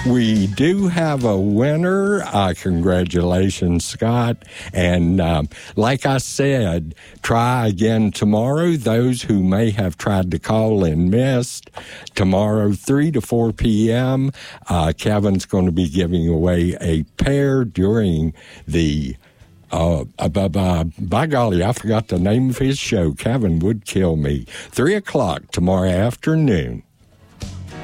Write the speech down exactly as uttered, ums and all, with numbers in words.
We do have a winner. Uh, congratulations, Scott. And um, like I said, try again tomorrow. Those who may have tried to call and missed, tomorrow, three to four p.m., uh, Kevin's going to be giving away a pair during the Uh, uh, by, by, by golly, I forgot the name of his show. Kevin would kill me. Three o'clock tomorrow afternoon.